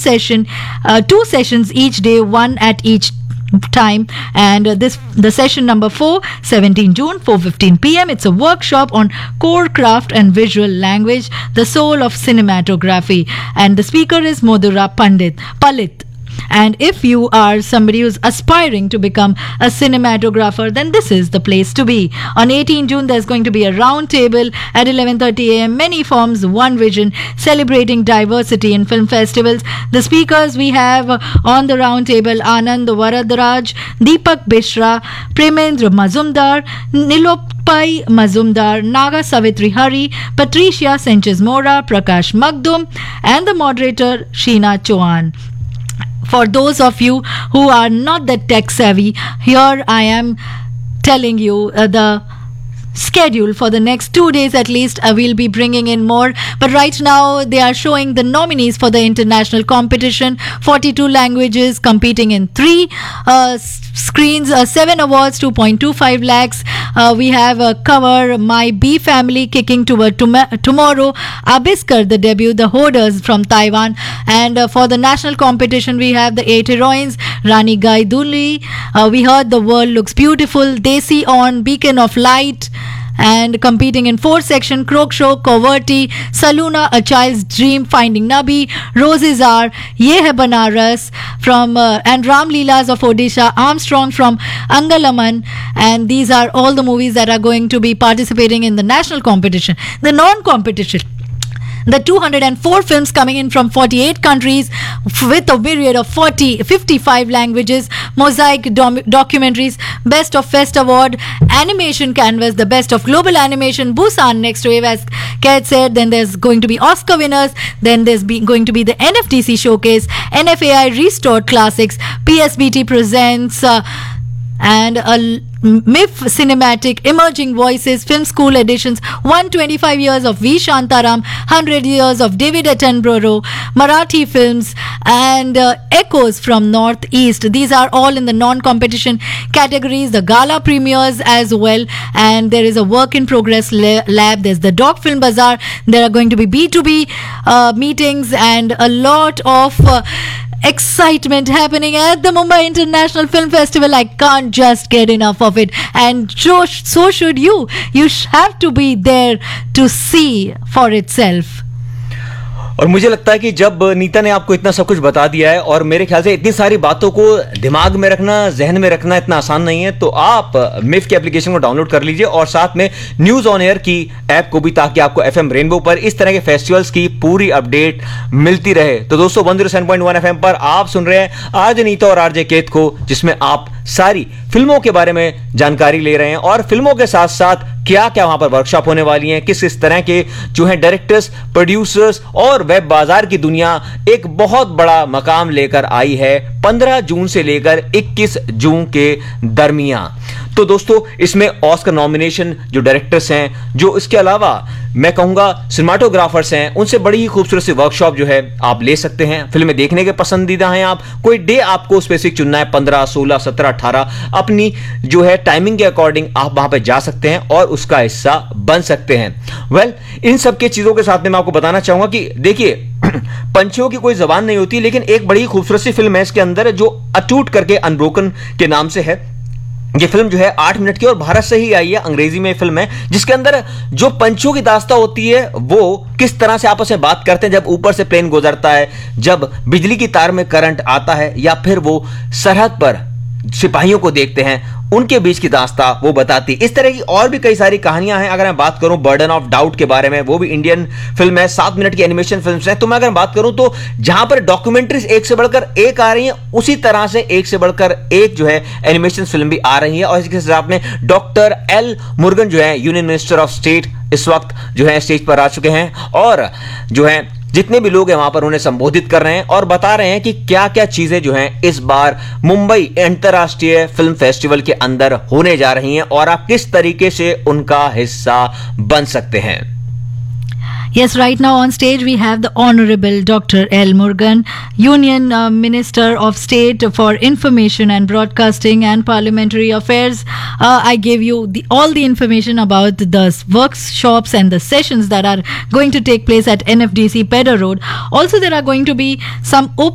two sessions each day, one at each time, and the session number 4, 17 June, 4:15 p.m. It's a workshop on core craft and visual language, the soul of cinematography, and the speaker is Modura Palit. And if you are somebody who's aspiring to become a cinematographer, then this is the place to be. On 18 June, there's going to be a round table at 11:30 a.m. Many forms, one vision, celebrating diversity in film festivals. The speakers we have on the round table: Anand Varadaraj, Deepak Bishra, Premendra Mazumdar, Nilopai Mazumdar, Naga Savitri Hari, Patricia Sanchez Mora, Prakash Magdum, and the moderator Sheena Chauhan. For those of you who are not that tech savvy, here I am telling you the schedule for the next 2 days at least. We'll be bringing in more, but right now they are showing the nominees for the international competition. 42 languages competing in 3 screens, 7 awards, 2.25 lakhs. We have a cover, My Bee Family Kicking Toward Tomorrow, Abiskar the debut, The Hoarders from Taiwan, and for the national competition we have the 8 heroines: Rani Gaiduli, We Heard the World Looks Beautiful, Desi On, Beacon of Light, and competing in 4 section: Croak Show, Coverty, Saluna, A Child's Dream, Finding Nabi, Roses Are, Ye Hai Banaras from and Ram Leelas of Odisha, Armstrong from Angalaman, and these are all the movies that are going to be participating in the national competition. The non-competition, the 204 films coming in from 48 countries with a myriad of 55 languages, mosaic documentaries, Best of Fest Award, Animation Canvas, the Best of Global Animation, Busan Next Wave, as Kat said. Then there's going to be Oscar winners, then there's going to be the NFDC Showcase, NFAI Restored Classics, PSBT Presents, and a MIF Cinematic Emerging Voices Film School Editions, 125 years of V. Shantaram, 100 years of David Attenborough, Marathi films, and Echoes from Northeast. These are all in the non-competition categories. The gala premieres as well, and there is a work in progress lab. There's the Doc Film Bazaar. There are going to be B2B meetings and a lot of excitement happening at the Mumbai International Film Festival. I can't just get enough of it, and so should you. You have to be there to see for itself. और मुझे लगता है कि जब नीता ने आपको इतना सब कुछ बता दिया है, और मेरे ख्याल से इतनी सारी बातों को दिमाग में रखना, जहन में रखना इतना आसान नहीं है, तो आप मिफ की एप्लीकेशन को डाउनलोड कर लीजिए और साथ में न्यूज ऑन एयर की ऐप को भी, ताकि आपको एफएम रेनबो पर इस तरह के फेस्टिवल्स की पूरी अपडेट मिलती रहे। तो दोस्तों 107.1 एफएम पर आप सुन रहे हैं आरजे नीता और आरजे केत को, जिसमें आप सारी फिल्मों के बारे में जानकारी ले रहे हैं, और फिल्मों के साथ साथ क्या क्या वहां पर वर्कशॉप होने वाली हैं, किस तरह के जो है डायरेक्टर्स, प्रोड्यूसर्स और वेब बाजार की दुनिया एक बहुत बड़ा मकाम लेकर आई है 15 जून से लेकर 21 जून के दरमियान। तो दोस्तों इसमें ऑस्कर नॉमिनेशन जो डायरेक्टर्स हैं, जो इसके अलावा मैं कहूंगा सिनेमाटोग्राफर्स हैं, उनसे बड़ी ही खूबसूरत सी वर्कशॉप जो है आप ले सकते हैं। फिल्में देखने के पसंदीदा हैं आप, कोई डे आपको स्पेसिफिक चुनना है, 15, 16, 17, 18, अपनी जो है टाइमिंग के अकॉर्डिंग आप वहां पर जा सकते हैं और उसका हिस्सा बन सकते हैं। वेल, इन सब के चीजों के साथ में मैं आपको बताना चाहूंगा कि देखिए पंछियों की कोई जबान नहीं होती, लेकिन एक बड़ी खूबसूरत सी फिल्म है इसके अंदर, जो अटूट करके अनब्रोकन के नाम से है। ये फिल्म जो है 8 मिनट की और भारत से ही आई है, अंग्रेजी में फिल्म है, जिसके अंदर जो पंछियों की दास्तां होती है वो किस तरह से आपस में बात करते हैं जब ऊपर से प्लेन गुजरता है, जब बिजली की तार में करंट आता है, या फिर वो सरहद पर सिपाहियों को देखते हैं, उनके बीच की दास्तां वो बताती। इस तरह की और भी कई सारी कहानियां हैं। अगर मैं बात करूं बर्डन ऑफ डाउट के बारे में, वो भी इंडियन फिल्म है, 7 मिनट की एनिमेशन फिल्म है। तो मैं अगर बात करूं तो जहां पर डॉक्यूमेंट्रीज एक से बढ़कर एक आ रही हैं, उसी तरह से एक से बढ़कर एक जो है एनिमेशन फिल्म भी आ रही है। और इसके साथ में डॉक्टर एल मुर्गन जो है यूनियन मिनिस्टर ऑफ स्टेट इस वक्त जो है स्टेज पर आ चुके हैं, और जो है जितने भी लोग हैं वहां पर उन्हें संबोधित कर रहे हैं और बता रहे हैं कि क्या क्या चीजें जो हैं इस बार मुंबई अंतरराष्ट्रीय फिल्म फेस्टिवल के अंदर होने जा रही हैं, और आप किस तरीके से उनका हिस्सा बन सकते हैं। Yes, right now on stage we have the Honorable Dr. L. Murugan, Union Minister of State for Information and Broadcasting and Parliamentary Affairs. I gave you all the information about the workshops and the sessions that are going to take place at NFDC Pedder Road. Also, there are going to be some open